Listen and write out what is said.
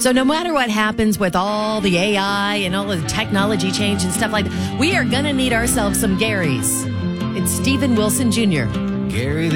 So no matter what happens with all the AI and all the technology change and stuff like that, we are going to need ourselves some Garys. It's Stephen Wilson Jr. Gary